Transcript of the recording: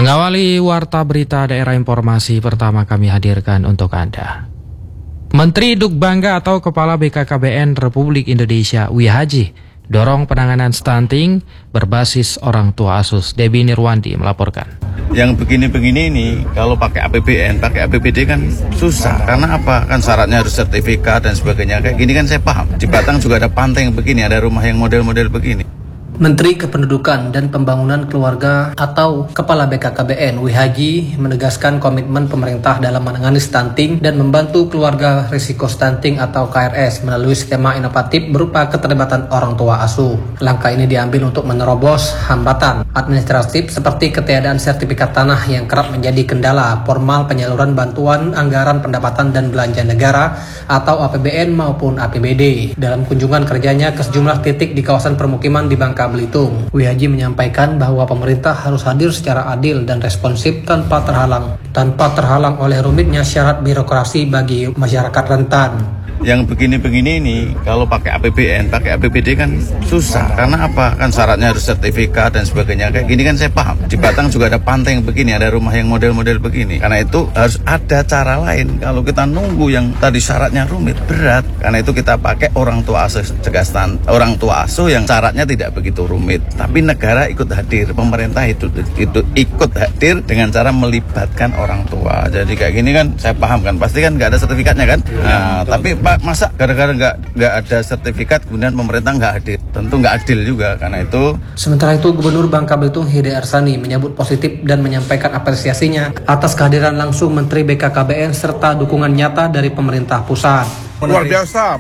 Mengawali Warta Berita Daerah Informasi pertama kami hadirkan untuk Anda. Menteri Duk Bangga atau Kepala BKKBN Republik Indonesia Wihaji dorong penanganan stunting berbasis orang tua asuh. Debbie Nirwandi melaporkan. Yang begini-begini ini kalau pakai APBN, pakai APBD kan susah. Karena apa? Kan syaratnya harus sertifikat dan sebagainya. Kayak gini kan saya paham. Di Batang juga ada pantai yang begini, ada rumah yang model-model begini. Menteri Kependudukan dan Pembangunan Keluarga atau Kepala BKKBN Wihaji menegaskan komitmen pemerintah dalam menangani stunting dan membantu keluarga risiko stunting atau KRS melalui skema inovatif berupa keterlibatan orang tua asuh. Langkah ini diambil untuk menerobos hambatan administratif seperti ketiadaan sertifikat tanah yang kerap menjadi kendala formal penyaluran bantuan anggaran pendapatan dan belanja negara atau APBN maupun APBD. Dalam kunjungan kerjanya ke sejumlah titik di kawasan permukiman di Bangka Belitung, Wihaji menyampaikan bahwa pemerintah harus hadir secara adil dan responsif tanpa terhalang oleh rumitnya syarat birokrasi bagi masyarakat rentan. Yang begini-begini ini kalau pakai APBN, pakai APBD kan susah. Karena apa? Kan syaratnya harus sertifikat dan sebagainya. Kayak gini kan saya paham. Di Batang juga ada pantai yang begini, ada rumah yang model-model begini. Karena itu harus ada cara lain. Kalau kita nunggu yang tadi syaratnya rumit, berat. Karena itu kita pakai orang tua asuh, orang tua asuh yang syaratnya tidak begitu rumit. Tapi negara ikut hadir, pemerintah itu ikut hadir dengan cara melibatkan orang tua. Jadi kayak gini kan saya paham kan, pasti kan nggak ada sertifikatnya kan. Nah, tapi Pak, masa gara-gara nggak ada sertifikat kemudian pemerintah nggak hadir? Tentu nggak adil juga karena itu. Sementara itu Gubernur Bangka Belitung Hide Arsani menyambut positif dan menyampaikan apresiasinya atas kehadiran langsung Menteri BKKBN serta dukungan nyata dari pemerintah pusat. Luar biasa